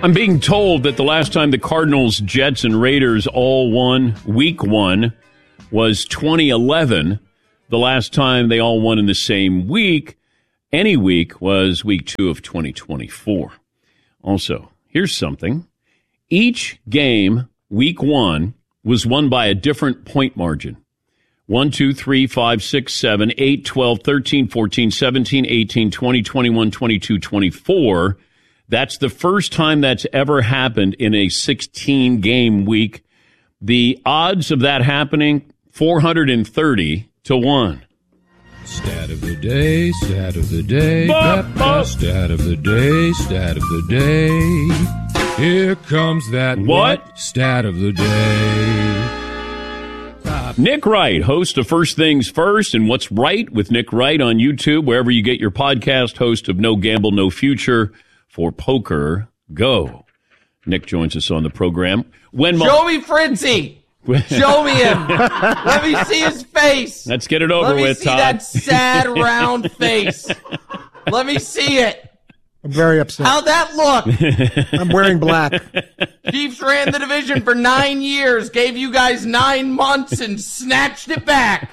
I'm being told that the last time the Cardinals, Jets, and Raiders all won week one was 2011. The last time they all won in the same week, any week, was week 2 of 2024. Also, here's something. Each game, week 1, was won by a different point margin. 1, 2, 3, 5, 6, 7, 8, 12, 13, 14, 17, 18, 20, 21, 22, 24. That's the first time that's ever happened in a 16-game week. The odds of that happening, 430 to 1. Stat of the day, stat of the day, stat of the day, stat of the day. Here comes that what? Stat of the day. Nick Wright, host of First Things First and What's Right with Nick Wright on YouTube, wherever you get your podcast, host of No Gamble, No Future for Poker Go. Nick joins us on the program. Show me Fritzy. Show me him. Let me see his face. Let's get it over with, Todd. Let me see that sad, round face. Let me see it. I'm very upset. How'd that look? I'm wearing black. Chiefs ran the division for 9 years, gave you guys 9 months, and snatched it back.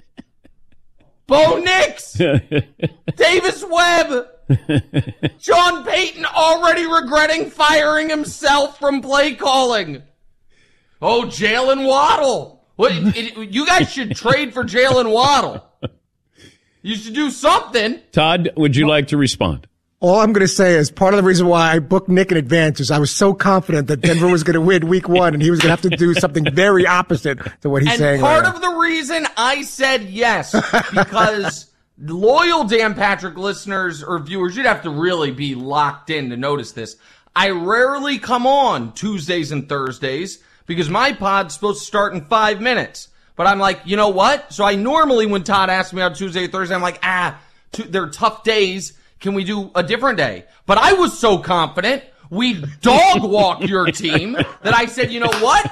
Bo Nix. Davis Webb. Sean Payton already regretting firing himself from play calling. Oh, Jalen Waddle. You guys should trade for Jalen Waddle. You should do something. Todd, would you like to respond? All I'm going to say is part of the reason why I booked Nick in advance is I was so confident that Denver was going to win week 1 and he was going to have to do something very opposite to what he's saying. Part of the reason I said yes, because loyal Dan Patrick listeners or viewers, you'd have to really be locked in to notice this. I rarely come on Tuesdays and Thursdays because my pod's supposed to start in 5 minutes. But I'm like, you know what? So I normally, when Todd asks me on Tuesday or Thursday, I'm like, they're tough days. Can we do a different day? But I was so confident we'd dog walk your team that I said, you know what?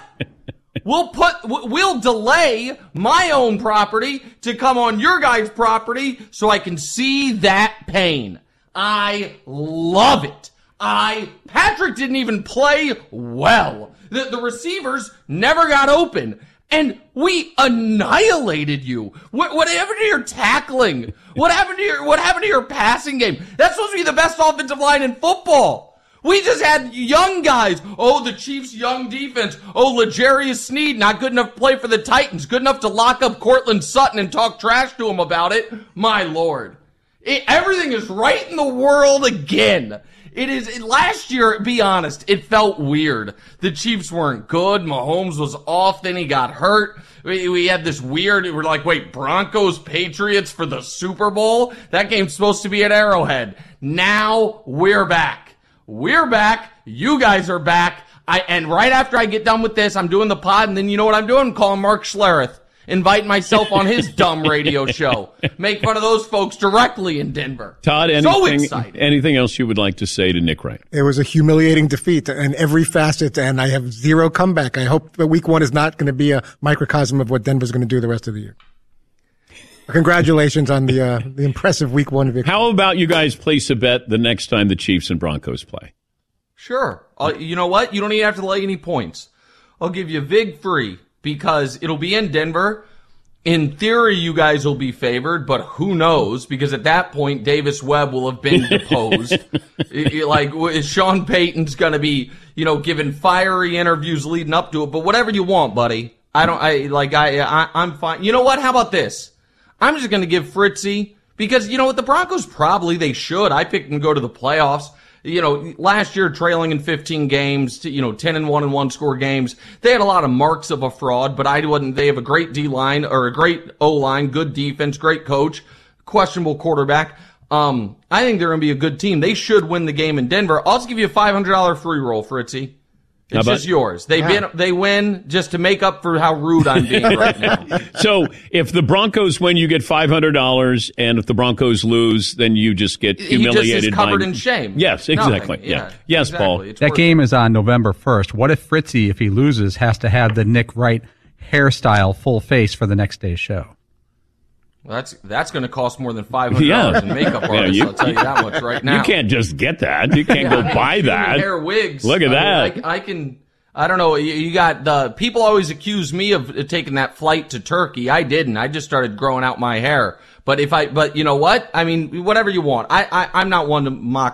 We'll delay my own property to come on your guys' property so I can see that pain. I love it. Patrick didn't even play well. The receivers never got open. And we annihilated you. What happened to your tackling? What happened to your passing game? That's supposed to be the best offensive line in football. We just had young guys. Oh, the Chiefs' young defense. Oh, L'Jarius Sneed, not good enough to play for the Titans. Good enough to lock up Cortland Sutton and talk trash to him about it. My Lord. Everything is right in the world again. Last year, be honest, it felt weird. The Chiefs weren't good. Mahomes was off, then he got hurt. We had this weird, we're like, wait, Broncos, Patriots for the Super Bowl? That game's supposed to be at Arrowhead. Now, we're back. We're back. You guys are back. And right after I get done with this, I'm doing the pod, and then you know what I'm doing? I'm calling Mark Schlereth. Invite myself on his dumb radio show. Make fun of those folks directly in Denver. Todd, anything else you would like to say to Nick Wright? It was a humiliating defeat in every facet, and I have zero comeback. I hope that week 1 is not going to be a microcosm of what Denver's going to do the rest of the year. Congratulations on the impressive week 1 victory. How about you guys place a bet the next time the Chiefs and Broncos play? Sure. You know what? You don't even have to lay any points. I'll give you vig free. Because it'll be in Denver. In theory, you guys will be favored, but who knows? Because at that point, Davis Webb will have been deposed. Sean Payton's going to be, giving fiery interviews leading up to it. But whatever you want, buddy. I'm fine. You know what? How about this? I'm just going to give Fritzy, because you know what? The Broncos they should. I picked them to go to the playoffs. Last year trailing in 15 games, 10-1 and 1-score games. They had a lot of marks of a fraud, but they have a great D-line or a great O-line, good defense, great coach, questionable quarterback. I think they're going to be a good team. They should win the game in Denver. I'll just give you a $500 free roll, Fritzy. It's just yours. They win just to make up for how rude I'm being right now. So if the Broncos win, you get $500, and if the Broncos lose, then you just get humiliated. He just is covered in shame. Yes, exactly. Yeah. Yes, exactly. Paul. That game is on November 1st. What if Fritzy, if he loses, has to have the Nick Wright hairstyle full face for the next day's show? Well, that's going to cost more than $500 in makeup artists. I'll tell you that much right now. You can't just get that. You can't go buy that. Hair wigs. Look at that. I can. I don't know. You got the people always accuse me of taking that flight to Turkey. I didn't. I just started growing out my hair. But you know what? I mean, whatever you want. I'm not one to mock